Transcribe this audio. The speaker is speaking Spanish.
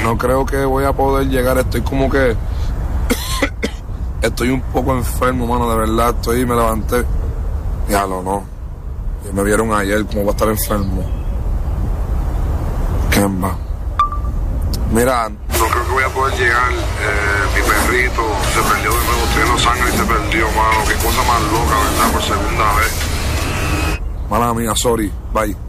No creo que voy a poder llegar. Estoy como que... Estoy un poco enfermo, mano, de verdad. Me levanté. Diablo, no. Y me vieron ayer, como va a estar enfermo. Kemba. Mira, no creo que voy a poder llegar. Mi perrito se perdió de nuevo. Estoy en Los Ángeles y se perdió, mano. Qué cosa más loca, ¿verdad? Por segunda vez. Mala mía, sorry. Bye.